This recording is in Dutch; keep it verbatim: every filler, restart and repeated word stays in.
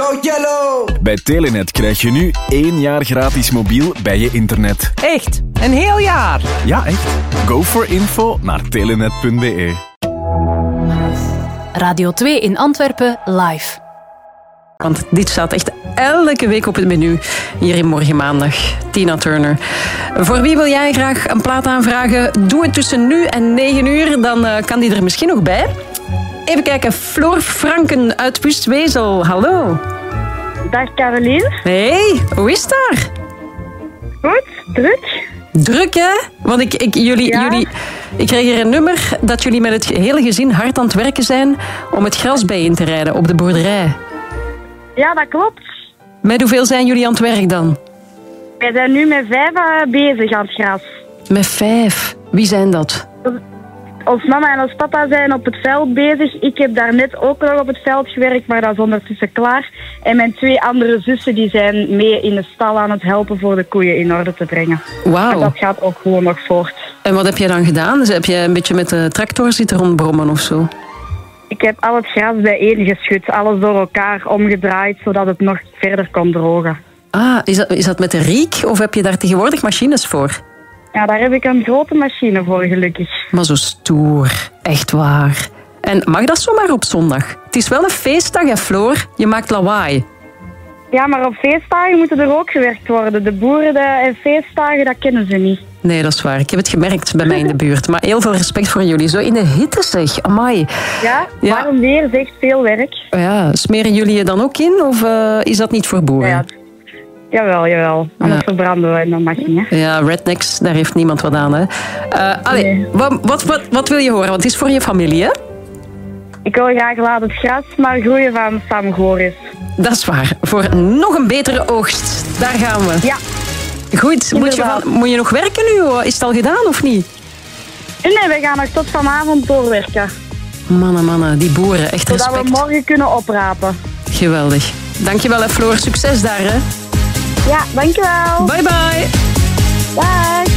Go Yellow! Bij Telenet krijg je nu één jaar gratis mobiel bij je internet. Echt? Een heel jaar? Ja, echt. Go for info naar telenet punt b e. Radio twee in Antwerpen live. Want dit staat echt elke week op het menu hier in Morgen Maandag. Tina Turner. Voor wie wil jij graag een plaat aanvragen? Doe het tussen nu en negen uur, dan uh, kan die er misschien nog bij. Even kijken, Floor Franken uit Pustwezel. Hallo. Dag Caroline. Hey, hoe is het daar? Goed, druk. Druk, hè? Want ik, ik, jullie, Ja. jullie, ik kreeg hier een nummer dat jullie met het hele gezin hard aan het werken zijn om het gras bij in te rijden op de boerderij. Ja, dat klopt. Met hoeveel zijn jullie aan het werk dan? Wij zijn nu met vijf uh, bezig aan het gras. Met vijf. Wie zijn dat? Ons mama en ons papa zijn op het veld bezig. Ik heb daarnet ook nog op het veld gewerkt, maar dat is ondertussen klaar. En mijn twee andere zussen die zijn mee in de stal aan het helpen voor de koeien in orde te brengen. Wauw. En dat gaat ook gewoon nog voort. En wat heb jij dan gedaan? Dus heb je een beetje met de tractor zitten rondbrommen of zo? Ik heb al het gras bijeen geschud, alles door elkaar omgedraaid, zodat het nog verder kon drogen. Ah, is dat, is dat met de riek of heb je daar tegenwoordig machines voor? Ja, daar heb ik een grote machine voor, gelukkig. Maar zo stoer. Echt waar. En mag dat zomaar op zondag? Het is wel een feestdag, hè, Floor? Je maakt lawaai. Ja, maar op feestdagen moeten er ook gewerkt worden. De boeren de, en feestdagen, dat kennen ze niet. Nee, dat is waar. Ik heb het gemerkt bij mij in de buurt. Maar heel veel respect voor jullie. Zo in de hitte, zeg. Amai. Ja, Ja. warm weer zegt veel werk. Ja, smeren jullie je dan ook in? Of uh, is dat niet voor boeren? Ja, jawel, jawel. Anders Ja. verbranden we en dat mag niet. Hè. Ja, rednecks, daar heeft niemand wat aan. Hè. Uh, allee, Nee. wat, wat, wat, wat wil je horen? Want het is voor je familie, hè? Ik wil graag laten het gras maar groeien van Sam Goris. Dat is waar. Voor nog een betere oogst. Daar gaan we. Ja. Goed, moet je, Inderdaad. van, moet je nog werken nu? Is het al gedaan of niet? En nee, we gaan nog tot vanavond doorwerken. Mannen, mannen, die boeren, echt Zodat respect. we morgen kunnen oprapen. Geweldig. Dankjewel, hè, Floor. Succes daar, hè. Ja, dankjewel. Bye, bye. Dag.